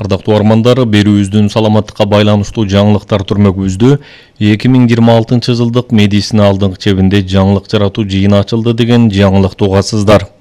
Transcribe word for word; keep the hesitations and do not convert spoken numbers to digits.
Ардактуу армандар, берүүбүздүн саламаттыкка байланыштуу жаңылыктар түрмөгүбүздө эки миң жыйырма алтынчы жылдык медицина алдыңкы чебинде жаңылык жаратуу жыйыны ачылды деген жаңылыкты угасыздар.